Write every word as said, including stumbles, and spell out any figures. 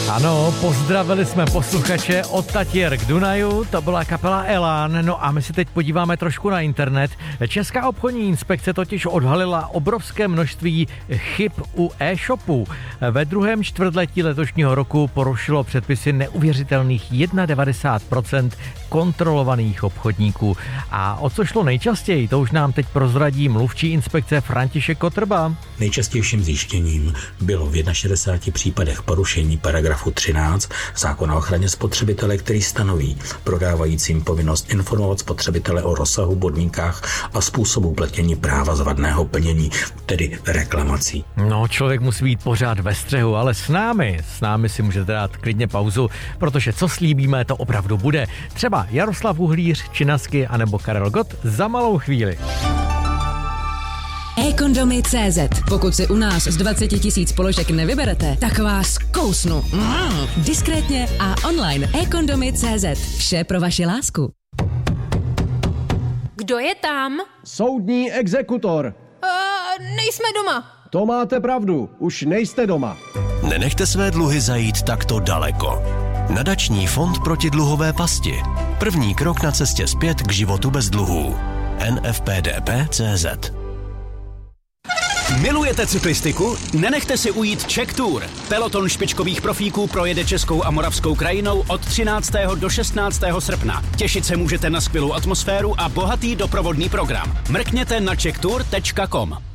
Ano, pozdravili jsme posluchače od Tatěr k Dunaju, to byla kapela Elán, no a my se teď podíváme trošku na internet. Česká obchodní inspekce totiž odhalila obrovské množství chyb u e-shopů. Ve druhém čtvrtletí letošního roku porušilo předpisy neuvěřitelných devadesát jedna procent kontrolovaných obchodníků. A o co šlo nejčastěji, to už nám teď prozradí mluvčí inspekce František Kotrba. Nejčastějším zjištěním bylo v šedesáti jedna případech porušení paragrafu třináct zákona o ochraně spotřebitele, který stanoví prodávajícím povinnost informovat spotřebitele o rozsahu, podmínkách a způsobu plnění práva z vadného plnění, tedy reklamací. No, člověk musí být pořád ve střehu, ale s námi, s námi si můžete dát klidně pauzu, protože co slíbíme, to opravdu bude. Třeba Jaroslav Uhlíř, Činasky anebo Karel Gott za malou chvíli. eKondomy tečka cé zet. Pokud si u nás z dvacet tisíc položek nevyberete, tak vás kousnu. Mm. Diskrétně a online. eKondomy tečka cé zet. Vše pro vaši lásku. Kdo je tam? Soudní exekutor. Uh, nejsme doma. To máte pravdu, už nejste doma. Nenechte své dluhy zajít takto daleko. Nadační fond proti dluhové pasti. První krok na cestě zpět k životu bez dluhů. en ef pé dé pé tečka cé zet. Milujete cyklistiku? Nenechte si ujít Czech Tour. Peloton špičkových profíků projede českou a moravskou krajinou od třináctého do šestnáctého srpna. Těšit se můžete na skvělou atmosféru a bohatý doprovodný program. Mrkněte na czech tour tečka com.